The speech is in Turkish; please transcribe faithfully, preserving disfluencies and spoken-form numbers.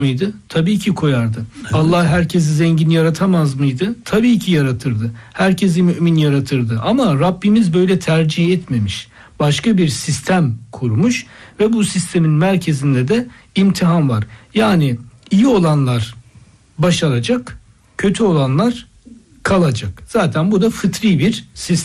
mıydı? Tabii ki koyardı. Evet. Allah herkesi zengin yaratamaz mıydı? Tabii ki yaratırdı. Herkesi mümin yaratırdı. Ama Rabbimiz böyle tercih etmemiş. Başka bir sistem kurmuş ve bu sistemin merkezinde de imtihan var. Yani iyi olanlar başaracak, kötü olanlar kalacak. Zaten bu da fıtri bir sistem.